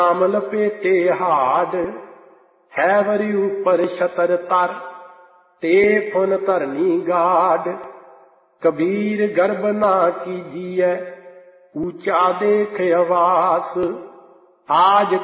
नाम लपेटे हाड, है वरी ऊपर छतर तर, ते फुन धरनी गाड। कबीर गर्भ ना कीजिए, ऊंचा देख अवास, आज